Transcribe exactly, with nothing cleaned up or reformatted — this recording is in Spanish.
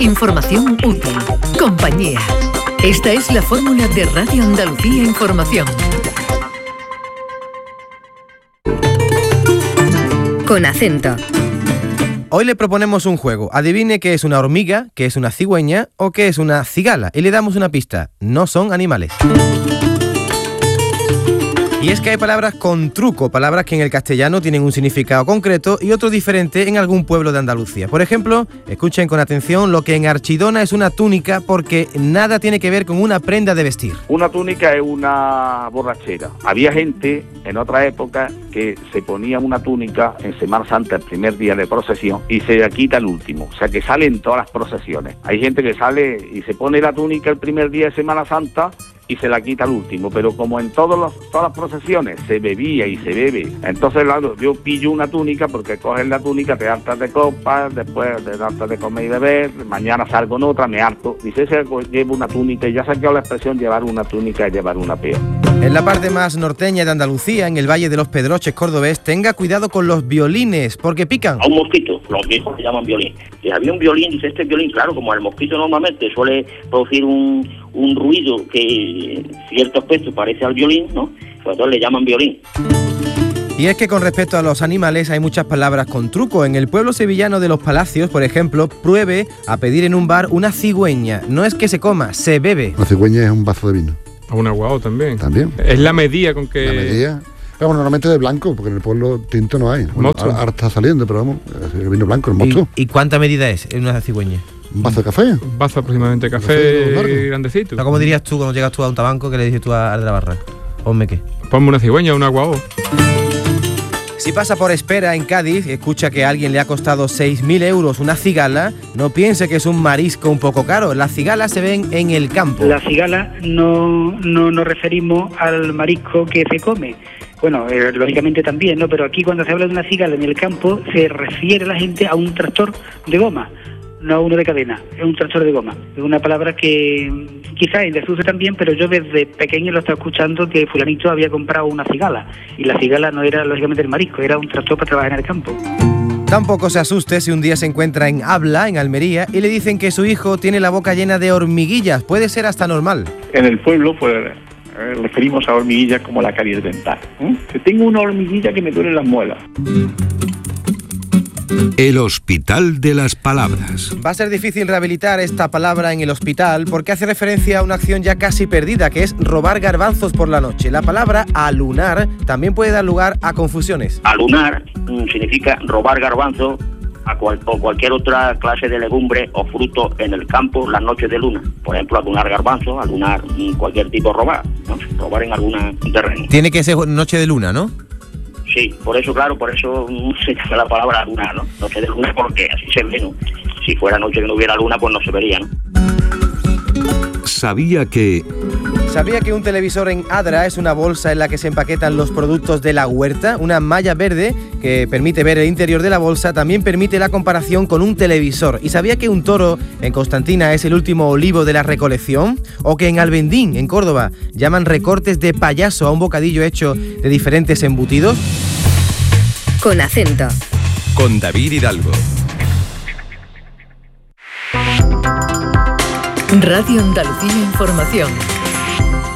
Información útil. Compañía. Esta es la fórmula de Radio Andalucía Información. Con acento. Hoy le proponemos un juego. Adivine qué es una hormiga, qué es una cigüeña o qué es una cigala. Y le damos una pista. No son animales. Y es que hay palabras con truco, palabras que en el castellano tienen un significado concreto y otro diferente en algún pueblo de Andalucía. Por ejemplo, escuchen con atención lo que en Archidona es una túnica porque nada tiene que ver con una prenda de vestir. Una túnica es una borrachera. Había gente en otra época que se ponía una túnica en Semana Santa, el primer día de procesión, y se la quita el último. O sea que sale en todas las procesiones. Hay gente que sale y se pone la túnica el primer día de Semana Santa y se la quita al último, pero como en todos los, todas las procesiones se bebía y se bebe, entonces claro, yo pillo una túnica porque coges la túnica, te hartas de copas, después te hartas de comer y beber, mañana salgo en otra, me harto, dice, llevo una túnica, y ya saqué la expresión llevar una túnica y llevar una peor. En la parte más norteña de Andalucía, en el Valle de los Pedroches cordobés, tenga cuidado con los violines, porque pican. A un mosquito, los viejos le llaman violín. Si había un violín, dice este violín, claro, como el mosquito normalmente suele producir un, un ruido que cierto aspecto parece al violín, ¿no? Pues entonces le llaman violín. Y es que con respecto a los animales hay muchas palabras con truco. En el pueblo sevillano de Los Palacios, por ejemplo, pruebe a pedir en un bar una cigüeña. No es que se coma, se bebe. Una cigüeña es un vaso de vino. O un aguao también. También. Es la medida con que... La medida. Pero bueno, normalmente de blanco, porque en el pueblo tinto no hay. Bueno, ahora, ahora está saliendo, pero vamos, el vino blanco, el mosto. ¿Y, ¿Y cuánta medida es en una cigüeña? ¿Un vaso de café? Un vaso aproximadamente de café, café grandecito. ¿Cómo dirías tú cuando llegas tú a un tabanco que le dices tú a, a de la barra? Ponme qué. Ponme una cigüeña o un aguao. Si pasa por Espera en Cádiz y escucha que a alguien le ha costado seis mil euros una cigala, no piense que es un marisco un poco caro. Las cigalas se ven en el campo. La cigala no, no nos referimos al marisco que se come. Bueno, eh, lógicamente también, ¿no? Pero aquí cuando se habla de una cigala en el campo se refiere la gente a un tractor de goma, no a uno de cadena, es un tractor de goma. Es una palabra que quizás en desuso también, pero yo desde pequeño lo estaba escuchando que fulanito había comprado una cigala. Y la cigala no era lógicamente el marisco, era un tractor para trabajar en el campo. Tampoco se asuste si un día se encuentra en Habla, en Almería, y le dicen que su hijo tiene la boca llena de hormiguillas. Puede ser hasta normal. En el pueblo, pues, eh, referimos a hormiguillas como la caries dental. ¿eh? Que tengo una hormiguilla que me duele las muelas. El Hospital de las Palabras. Va a ser difícil rehabilitar esta palabra en el hospital porque hace referencia a una acción ya casi perdida, que es robar garbanzos por la noche. La palabra alunar también puede dar lugar a confusiones. Alunar mm, significa robar garbanzos a cual, o cualquier otra clase de legumbre o fruto en el campo las noches de luna. Por ejemplo, alunar garbanzos, alunar mm, cualquier tipo de robar, ¿no? Robar en algún terreno. Tiene que ser noche de luna, ¿no? Sí, por eso, claro, por eso se llama la palabra luna, ¿no? Noche de luna porque así se ve, ¿no? Si fuera noche que no hubiera luna, pues no se vería, ¿no? Sabía que... ¿Sabía que un televisor en Adra es una bolsa en la que se empaquetan los productos de la huerta? Una malla verde que permite ver el interior de la bolsa también permite la comparación con un televisor. ¿Y sabía que un toro en Constantina es el último olivo de la recolección? ¿O que en Albendín, en Córdoba, llaman recortes de payaso a un bocadillo hecho de diferentes embutidos? Con acento. Con David Hidalgo. Radio Andalucía Información.